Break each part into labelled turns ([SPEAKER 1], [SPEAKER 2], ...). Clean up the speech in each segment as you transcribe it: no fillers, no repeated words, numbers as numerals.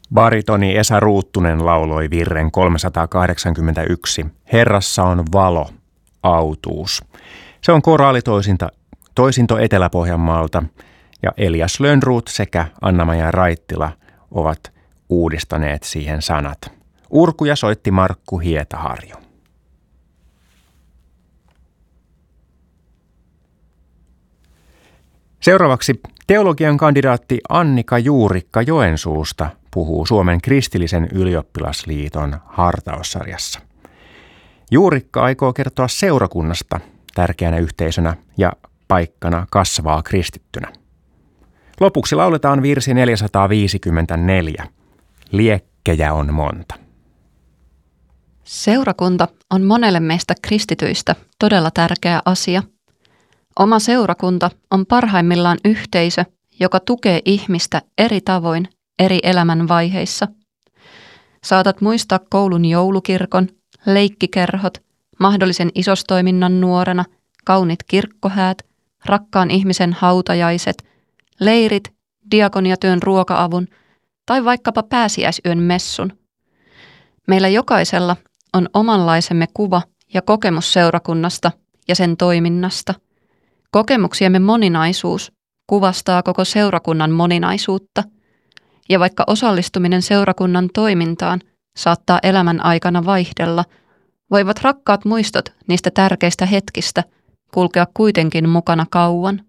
[SPEAKER 1] Baritoni Esa Ruuttunen lauloi virren 381. Herrassa on valo, autuus. Se on koraalitoisinto Etelä-Pohjanmaalta ja Elias Lönnroth sekä Anna-Maja Raittila ovat uudistaneet siihen sanat. Urkuja soitti Markku Hietaharju. Seuraavaksi teologian kandidaatti Annika Juurikka Joensuusta puhuu Suomen kristillisen ylioppilasliiton hartaussarjassa. Juurikka aikoo kertoa seurakunnasta tärkeänä yhteisönä ja paikkana kasvaa kristittynä. Lopuksi lauletaan virsi 454. Liekkejä on monta.
[SPEAKER 2] Seurakunta on monelle meistä kristityistä todella tärkeä asia. Oma seurakunta on parhaimmillaan yhteisö, joka tukee ihmistä eri tavoin eri elämänvaiheissa. Saatat muistaa koulun joulukirkon, leikkikerhot, mahdollisen isostoiminnan nuorena, kaunit kirkkohäät, rakkaan ihmisen hautajaiset, leirit, diakoniatyön ruoka-avun tai vaikkapa pääsiäisyön messun. Meillä jokaisella on omanlaisemme kuva ja kokemus seurakunnasta ja sen toiminnasta. Kokemuksiemme moninaisuus kuvastaa koko seurakunnan moninaisuutta, ja vaikka osallistuminen seurakunnan toimintaan saattaa elämän aikana vaihdella, voivat rakkaat muistot niistä tärkeistä hetkistä kulkea kuitenkin mukana kauan.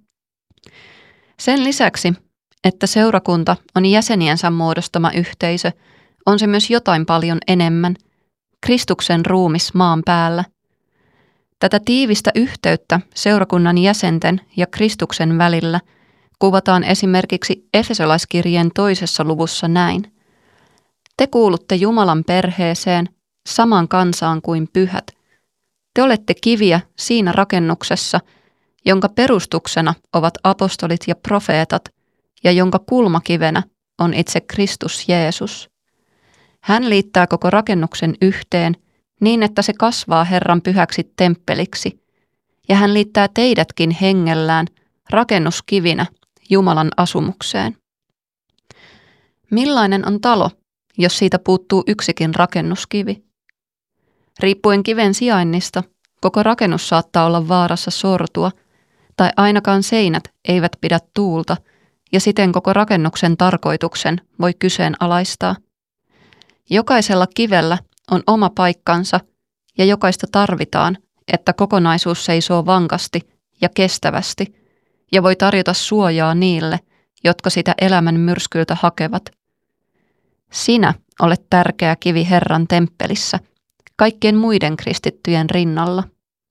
[SPEAKER 2] Sen lisäksi, että seurakunta on jäseniensä muodostama yhteisö, on se myös jotain paljon enemmän, Kristuksen ruumis maan päällä. Tätä tiivistä yhteyttä seurakunnan jäsenten ja Kristuksen välillä kuvataan esimerkiksi Efesolaiskirjeen 2. luvussa näin. Te kuulutte Jumalan perheeseen, samaan kansaan kuin pyhät. Te olette kiviä siinä rakennuksessa, jonka perustuksena ovat apostolit ja profeetat, ja jonka kulmakivenä on itse Kristus Jeesus. Hän liittää koko rakennuksen yhteen niin, että se kasvaa Herran pyhäksi temppeliksi, ja hän liittää teidätkin hengellään rakennuskivinä Jumalan asumukseen. Millainen on talo, jos siitä puuttuu yksikin rakennuskivi? Riippuen kiven sijainnista, koko rakennus saattaa olla vaarassa sortua, tai ainakaan seinät eivät pidä tuulta, ja siten koko rakennuksen tarkoituksen voi kyseenalaistaa. Jokaisella kivellä on oma paikkansa, ja jokaista tarvitaan, että kokonaisuus seisoo vankasti ja kestävästi, ja voi tarjota suojaa niille, jotka sitä elämän myrskyltä hakevat. Sinä olet tärkeä kivi Herran temppelissä, kaikkien muiden kristittyjen rinnalla.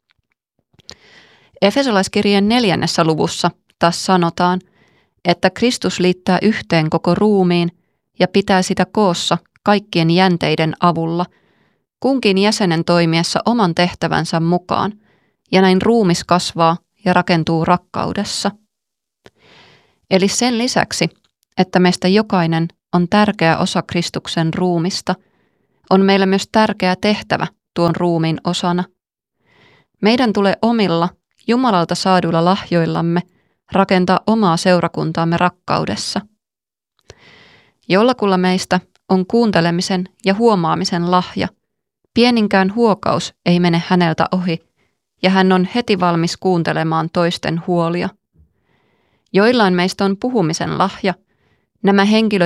[SPEAKER 2] Efesolaiskirjeen 4. luvussa taas sanotaan, että Kristus liittää yhteen koko ruumiin ja pitää sitä koossa kaikkien jänteiden avulla, kunkin jäsenen toimiessa oman tehtävänsä mukaan, ja näin ruumis kasvaa ja rakentuu rakkaudessa. Eli sen lisäksi, että meistä jokainen on tärkeä osa Kristuksen ruumista, on meillä myös tärkeä tehtävä tuon ruumiin osana. Meidän tulee omilla Jumalalta saaduilla lahjoillamme rakentaa omaa seurakuntaamme rakkaudessa. Jollakulla meistä on kuuntelemisen ja huomaamisen lahja. Pieninkään huokaus ei mene häneltä ohi, ja hän on heti valmis kuuntelemaan toisten huolia. Joillain meistä on puhumisen lahja. Nämä henkilöt